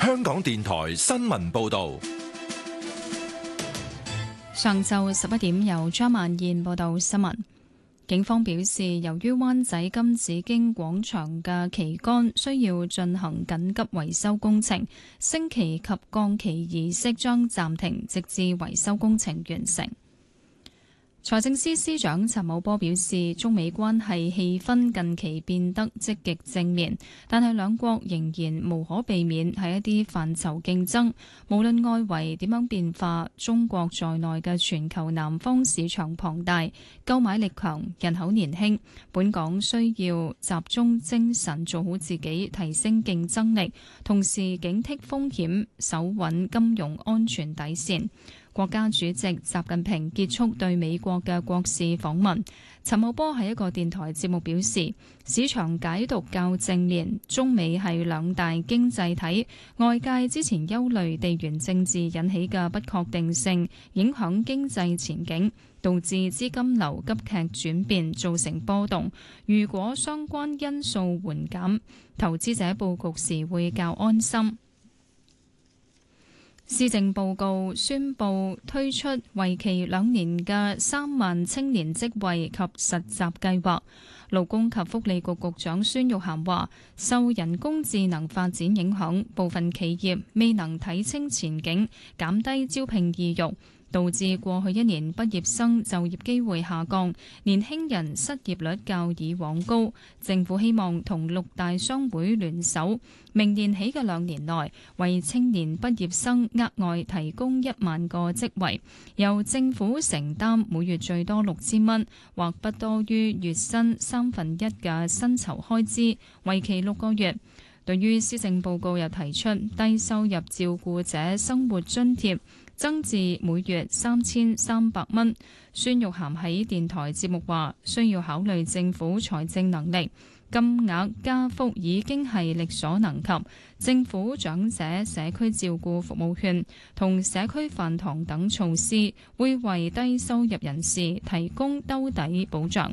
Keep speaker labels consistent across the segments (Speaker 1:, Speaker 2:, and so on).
Speaker 1: 香港電台新聞報道。
Speaker 2: 上晝11點，由張曼燕報道新聞。警方表示，由於灣仔金紫荊廣場嘅旗杆需要進行緊急維修工程，升旗及降旗儀式將暫停，直至維修工程完成。財政司司長陳茂波表示，中美關係氣氛近期變得積極正面，但係兩國仍然無可避免喺一啲範疇競爭。無論外圍點樣變化，中國在內嘅全球南方市場龐大，購買力強，人口年輕，本港需要集中精神做好自己，提升競爭力，同時警惕風險，守穩金融安全底線。國家主席習近平結束對美國嘅國事訪問。陳茂波喺一個電台節目表示，市場解讀較正面，中美係兩大經濟體，外界之前憂慮地緣政治引起嘅不確定性，影響經濟前景，導致資金流急劇轉變，造成波動。如果相關因素緩減，投資者佈局時會較安心。施政報告宣布推出為期2年嘅3萬青年職位及實習計劃。勞工及福利局局長孫玉菡話，受人工智能發展影響，部分企業未能睇清前景，減低招聘意欲，導致過去1年畢業生就業機會下降，年輕人失業率較以往高。政府希望同6大商會聯手，明年起嘅2年內，為青年畢業生額外提供1萬個職位，由政府承擔每月最多6000蚊，或不多於月薪1/3嘅薪酬開支，為期6個月。對於施政報告又提出低收入照顧者生活津貼增至每月3300蚊，孫玉菡喺電台節目話，需要考慮政府財政能力，金額加幅已經係力所能及。政府長者社區照顧服務券同社區飯堂等措施，會為低收入人士提供兜底保障。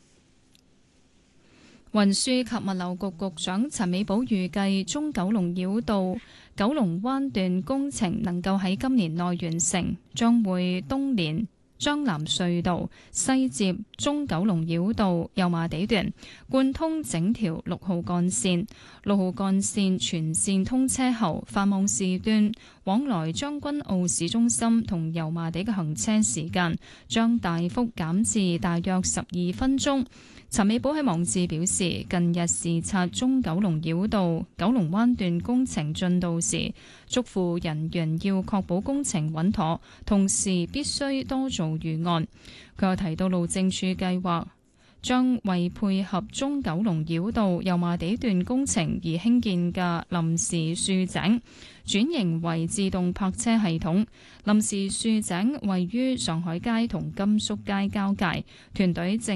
Speaker 2: 運輸及物流局局長陳美寶預計中九龍繞道九龍灣段工程能夠喺今年內完成，將會東連將藍隧道西接中九龍繞道油麻地段，貫通整條6號幹線。6號幹線全線通車後，繁忙時段往來將軍澳市中心同油麻地嘅行車時間將大幅減至大約12分鐘。陳美寶喺網誌表示，近日視察中九龍繞道九龍灣段工程進度時，囑咐人員要確保工程穩妥，同時必須多做預案。佢又提到路政署計劃將為配合中九龍繞道油麻地段工程而興建嘅臨時豎井轉型為自動泊車系統。臨時豎井位於上海街同甘肅街交界，團隊正